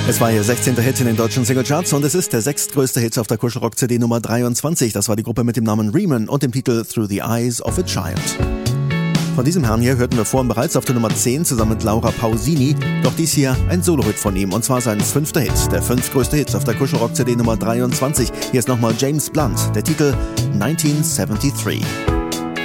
Es war ihr 16. Hit in den deutschen Singlecharts und es ist der sechstgrößte Hit auf der Kuschelrock-CD Nummer 23. Das war die Gruppe mit dem Namen Riemann und dem Titel Through the Eyes of a Child. Von diesem Herrn hier hörten wir vorhin bereits auf der Nummer 10 zusammen mit Laura Pausini, doch dies hier ein Solo-Hit von ihm und zwar sein 5. Hit, der 5. Hit auf der Kuschelrock-CD Nummer 23. Hier ist nochmal James Blunt, der Titel 1973.